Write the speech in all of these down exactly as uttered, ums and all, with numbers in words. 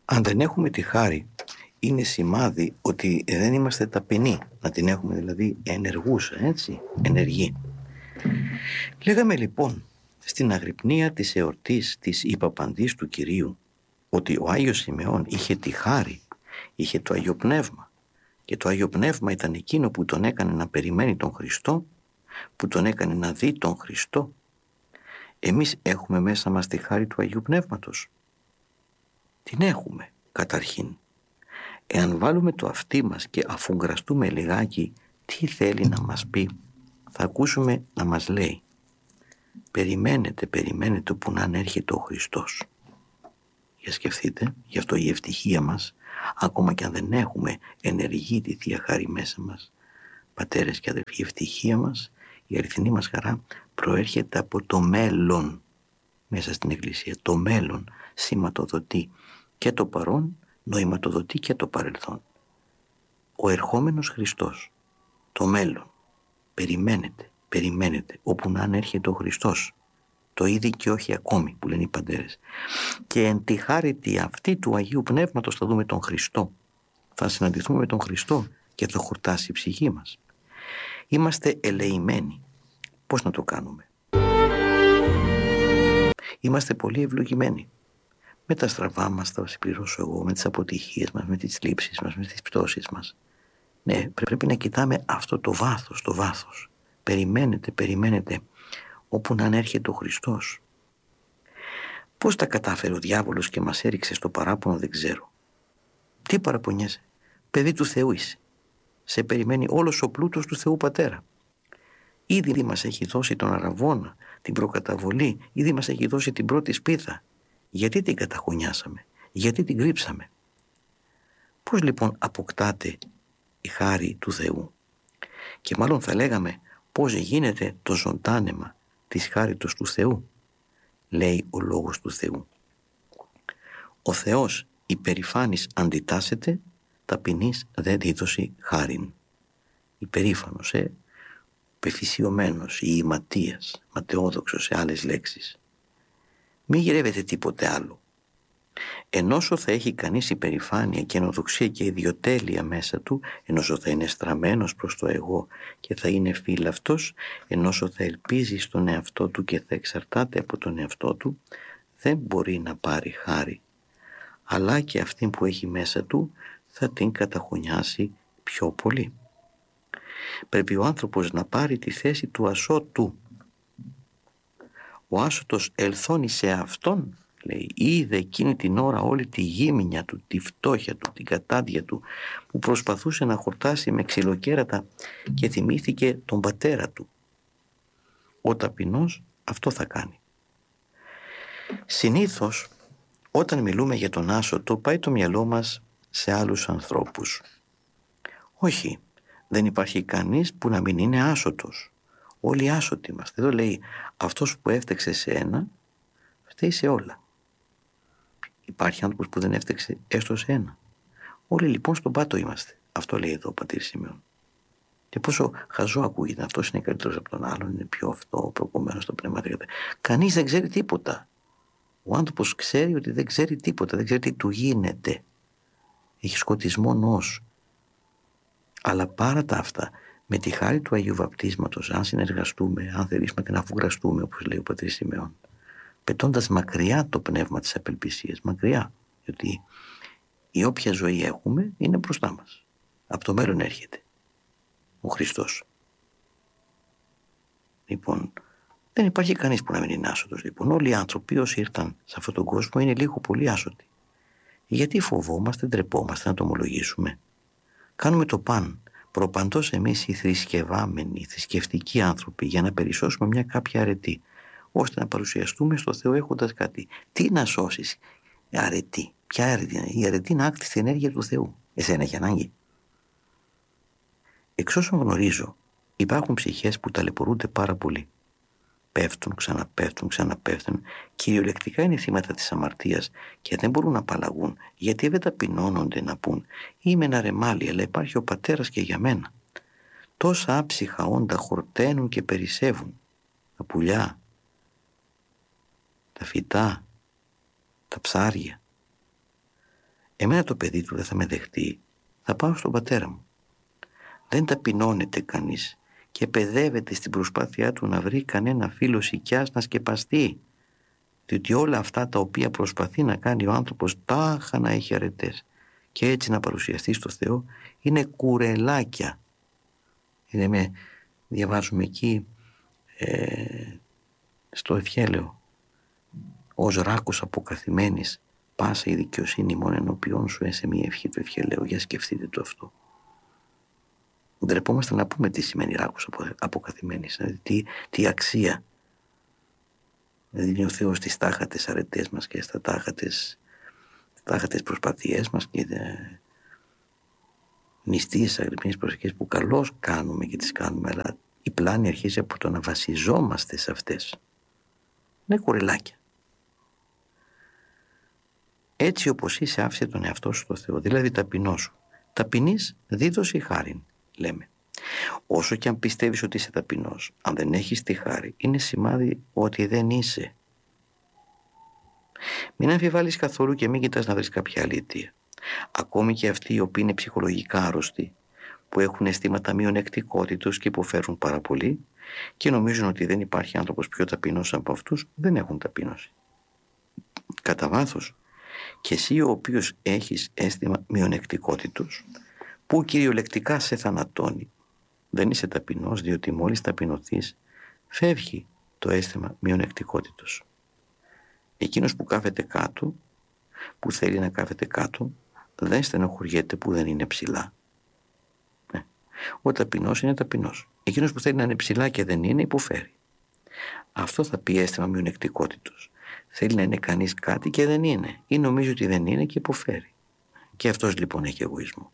Αν δεν έχουμε τη χάρη, είναι σημάδι ότι δεν είμαστε ταπεινοί. Να την έχουμε δηλαδή ενεργούς, έτσι, ενεργοί. Λέγαμε λοιπόν στην αγρυπνία της εορτής της υπαπαντής του Κυρίου ότι ο Άγιος Σιμεών είχε τη χάρη, είχε το Άγιο Πνεύμα, και το Άγιο Πνεύμα ήταν εκείνο που τον έκανε να περιμένει τον Χριστό, που τον έκανε να δει τον Χριστό. Εμείς έχουμε μέσα μας τη χάρη του Αγίου Πνεύματος? Την έχουμε καταρχήν. Εάν βάλουμε το αυτί μας και αφουγκραστούμε λιγάκι τι θέλει να μας πει, θα ακούσουμε να μας λέει: περιμένετε, περιμένετε όπου να ανέρχεται ο Χριστός. Για σκεφτείτε, γι' αυτό η ευτυχία μας, ακόμα και αν δεν έχουμε ενεργή τη Θεία Χάρη μέσα μας, πατέρες και αδερφοί, η ευτυχία μας, η αληθινή μας χαρά προέρχεται από το μέλλον μέσα στην Εκκλησία. Το μέλλον σηματοδοτεί και το παρόν, νοηματοδοτεί και το παρελθόν. Ο ερχόμενος Χριστός, το μέλλον, περιμένετε, περιμένετε όπου να ανέρχεται ο Χριστός. Το ήδη και όχι ακόμη που λένε οι πατέρες. Και εν τη χάρητη αυτή του Αγίου Πνεύματος θα δούμε τον Χριστό. Θα συναντηθούμε με τον Χριστό και θα χορτάσει η ψυχή μας. Είμαστε ελεημένοι. Πώς να το κάνουμε? Είμαστε πολύ ευλογημένοι. Με τα στραβά μας θα συμπληρώσω εγώ, με τις αποτυχίες μας, με τις λήψεις μας, με τις πτώσεις μας. Ναι, πρέπει να κοιτάμε αυτό το βάθος, το βάθος. Περιμένετε, περιμένετε όπου να ανέρχεται ο Χριστός. Πώς τα κατάφερε ο διάβολος και μας έριξε στο παράπονο, δεν ξέρω. Τι παραπονιέσαι? Παιδί του Θεού είσαι. Σε περιμένει όλος ο πλούτος του Θεού Πατέρα. Ήδη μας έχει δώσει τον αραβόνα, την προκαταβολή, ήδη μας έχει δώσει την πρώτη σπίθα. Γιατί την καταχωνιάσαμε? Γιατί την κρύψαμε? Πώς λοιπόν αποκτάται η χάρη του Θεού? Και μάλλον θα λέγαμε πώς γίνεται το ζωντάνεμα της χάριτος του Θεού. Λέει ο λόγος του Θεού: ο Θεός υπερηφάνης αντιτάσσεται, ταπεινής δεν δίδωση χάριν. Υπερήφανος, ε, πεφυσιωμένος ή ηματίας, ματαιόδοξος σε άλλες λέξεις. Μη γυρεύεται τίποτε άλλο. Ενώσο θα έχει κανείς υπερηφάνεια και ενοδοξία και ιδιοτέλεια μέσα του, ενώσο θα είναι στραμμένος προς το εγώ και θα είναι φύλαυτος, ενώσο θα ελπίζει στον εαυτό του και θα εξαρτάται από τον εαυτό του, δεν μπορεί να πάρει χάρη. Αλλά και αυτή που έχει μέσα του θα την καταχωνιάσει πιο πολύ. Πρέπει ο άνθρωπος να πάρει τη θέση του ασώτου. Ο άσωτος ελθώνει σε αυτόν, λέει, είδε εκείνη την ώρα όλη τη γύμνια του, τη φτώχεια του, την κατάντια του, που προσπαθούσε να χορτάσει με ξυλοκέρατα και θυμήθηκε τον πατέρα του. Ο ταπεινός αυτό θα κάνει. Συνήθως όταν μιλούμε για τον άσωτο πάει το μυαλό μας σε άλλους ανθρώπους. Όχι, δεν υπάρχει κανείς που να μην είναι άσωτος. Όλοι άσωτοι είμαστε. Εδώ λέει αυτός που έφταξε σε ένα φταίει σε όλα. Υπάρχει άνθρωπος που δεν έφταξε έστω σε ένα. Όλοι λοιπόν στον πάτο είμαστε. Αυτό λέει εδώ ο πατήρ Σιμεών. Και πόσο χαζό ακούγεται. Αυτός είναι καλύτερος από τον άλλον, είναι πιο αυτό, προκομμένος στο πνεύμα. Κανείς δεν ξέρει τίποτα. Ο άνθρωπος ξέρει ότι δεν ξέρει τίποτα, δεν ξέρει τι του γίνεται. Έχει σκοτισμό νους. Αλλά παρά τα αυτά, με τη χάρη του Αγίου Βαπτίσματος, αν συνεργαστούμε, αν θελήσουμε και να αφουγκραστούμε, όπως λέει ο πατήρ Σιμεών, πετώντας μακριά το πνεύμα της απελπισίας, μακριά, γιατί η όποια ζωή έχουμε είναι μπροστά μας. Από το μέλλον έρχεται ο Χριστός. Λοιπόν, δεν υπάρχει κανείς που να μην είναι άσωτος. Λοιπόν, όλοι οι άνθρωποι όσοι ήρθαν σε αυτόν τον κόσμο είναι λίγο πολύ άσωτοι. Γιατί φοβόμαστε, ντρεπόμαστε να το ομολογήσουμε? Κάνουμε το παν. Προπαντός εμείς οι θρησκευάμενοι, οι θρησκευτικοί άνθρωποι, για να περισσώσουμε μια κάποια αρετή, ώστε να παρουσιαστούμε στο Θεό έχοντας κάτι. Τι να σώσεις? Αρετή. Ποια αρετή είναι? Η αρετή είναι άκτιστη ενέργεια του Θεού. Εσένα έχει ανάγκη? Εξ όσων γνωρίζω, υπάρχουν ψυχές που ταλαιπωρούνται πάρα πολύ. Πέφτουν, ξαναπέφτουν, ξαναπέφτουν. Κυριολεκτικά είναι θύματα της αμαρτίας και δεν μπορούν να απαλλαγούν, γιατί δεν ταπεινώνονται να πούν: είμαι ένα ρεμάλι, αλλά υπάρχει ο πατέρας και για μένα. Τόσα άψυχα όντα χορταίνουν και περισσεύουν. Τα πουλιά, τα φυτά, τα ψάρια. Εμένα το παιδί του δεν θα με δεχτεί, θα πάω στον πατέρα μου. Δεν ταπεινώνεται κανείς και παιδεύεται στην προσπάθειά του να βρει κανένα φίλο σικιάς να σκεπαστεί, διότι όλα αυτά τα οποία προσπαθεί να κάνει ο άνθρωπος τάχα να έχει αρετές και έτσι να παρουσιαστεί στο Θεό είναι κουρελάκια. Είναι με, διαβάζουμε εκεί ε, στο Ευχέλαιο, ως ράκος αποκαθημένης πάσα η δικαιοσύνη μόνο ενώπιόν σου έσε μία ευχή του Ευχελαίου. Για σκεφτείτε το αυτό. Ντρεπόμαστε να πούμε τι σημαίνει ράκος αποκαθημένης, δηλαδή τι, τι αξία δίνει ο Θεός στις τάχατες αρετές μας και στα τάχατες, τάχατες προσπαθίες μας και ε, νηστείες αγρυπνίες προσευχές που καλώς κάνουμε και τις κάνουμε, αλλά η πλάνη αρχίζει από το να βασιζόμαστε σε αυτές. Είναι κουρελάκια. Έτσι όπως είσαι άφησε τον εαυτό σου στο Θεό, δηλαδή ταπεινώσου. Ταπεινής δίδωση χάριν, λέμε. Όσο και αν πιστεύεις ότι είσαι ταπεινός, αν δεν έχεις τη χάρη, είναι σημάδι ότι δεν είσαι. Μην αμφιβάλλεις καθόλου και μην κοιτάς να βρεις κάποια άλλη αιτία. Ακόμη και αυτοί οι οποίοι είναι ψυχολογικά άρρωστοι, που έχουν αισθήματα μειονεκτικότητος και υποφέρουν πάρα πολύ και νομίζουν ότι δεν υπάρχει άνθρωπος πιο ταπεινός από αυτούς, δεν έχουν ταπείνωση. Κατά βάθος, και εσύ ο οποίος έχεις αίσθημα μειονεκτικότητος, που κυριολεκτικά σε θανατώνει, δεν είσαι ταπεινός, διότι μόλις ταπεινωθείς φεύγει το αίσθημα μειονεκτικότητος. Εκείνος που κάθεται κάτω, που θέλει να κάθεται κάτω, δεν στενοχωριέται που δεν είναι ψηλά. Ε. Ο ταπεινός είναι ταπεινός. Εκείνος που θέλει να είναι ψηλά και δεν είναι, υποφέρει. Αυτό θα πει αίσθημα μειονεκτικότητος. Θέλει να είναι κανείς κάτι και δεν είναι, ή νομίζει ότι δεν είναι και υποφέρει. Και αυτός λοιπόν έχει εγωισμό.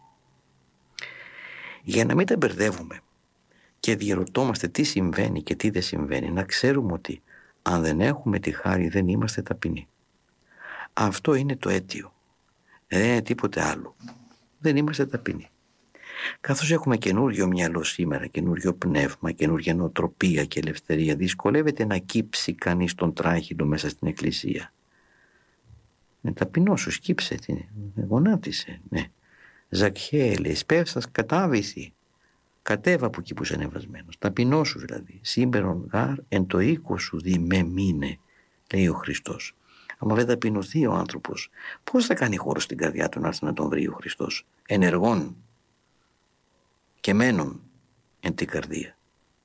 Για να μην τα μπερδεύουμε και διαρωτόμαστε τι συμβαίνει και τι δεν συμβαίνει, να ξέρουμε ότι αν δεν έχουμε τη χάρη δεν είμαστε ταπεινοί. Αυτό είναι το αίτιο. Δεν είναι τίποτε άλλο. Δεν είμαστε ταπεινοί. Καθώς έχουμε καινούριο μυαλό σήμερα, καινούριο πνεύμα, καινούρια νοοτροπία και ελευθερία, δυσκολεύεται να κύψει κανείς τον τράχυλο μέσα στην εκκλησία. Με ταπεινό σου σκύψε, γονάτισε, ναι. Ζακχέλε, σπεύσας κατάβηση. Κατέβα από εκεί που είσαι ανεβασμένος. Ταπεινό σου δηλαδή. Σύμπερον γάρ εν το οίκο σου δι με μήνε, λέει ο Χριστός. άμα δεν ταπεινωθεί ο άνθρωπος, πώς θα κάνει χώρο στην καρδιά του να έρθει να τον βρει ο Χριστός? Ενεργών και μένων εν την καρδία.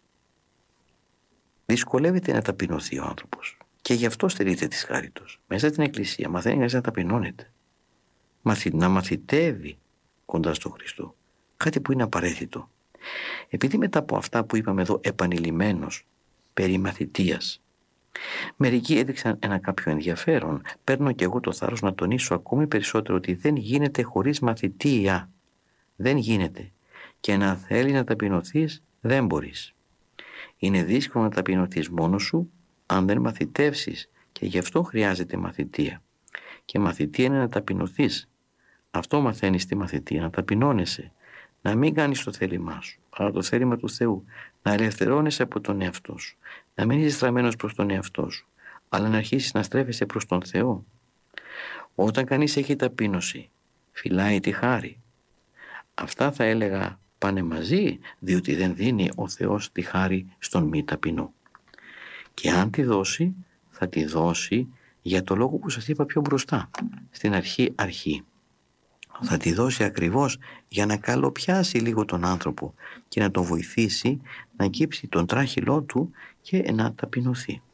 Δυσκολεύεται να ταπεινωθεί ο άνθρωπος και γι' αυτό στερείται της χάριτος. Μέσα στην εκκλησία μαθαίνει να ταπεινώνεται, να μαθητεύει κοντά στο Χριστό, κάτι που είναι απαραίτητο. Επειδή μετά από αυτά που είπαμε εδώ επανειλημμένως περί μαθητείας, μερικοί έδειξαν ένα κάποιο ενδιαφέρον, παίρνω και εγώ το θάρρος να τονίσω ακόμη περισσότερο ότι δεν γίνεται χωρίς μαθητεία. Δεν γίνεται. Και να θέλει να ταπεινωθείς δεν μπορείς. Είναι δύσκολο να ταπεινωθείς μόνος σου αν δεν μαθητεύσεις, και γι' αυτό χρειάζεται μαθητεία. Και μαθητεία είναι να ταπεινωθείς. Αυτό μαθαίνεις στη μαθητεία, να ταπεινώνεσαι, να μην κάνεις το θέλημά σου, αλλά το θέλημα του Θεού, να ελευθερώνεσαι από τον εαυτό σου, να μην είσαι στραμμένος προς τον εαυτό σου, αλλά να αρχίσεις να στρέφεσαι προς τον Θεό. Όταν κανείς έχει ταπείνωση, φυλάει τη χάρη. Αυτά θα έλεγα πάνε μαζί, διότι δεν δίνει ο Θεός τη χάρη στον μη ταπεινό. Και αν τη δώσει, θα τη δώσει για το λόγο που σας είπα πιο μπροστά, στην αρχή αρχή. Θα τη δώσει ακριβώς για να καλοπιάσει λίγο τον άνθρωπο και να τον βοηθήσει να κύψει τον τράχυλό του και να ταπεινωθεί.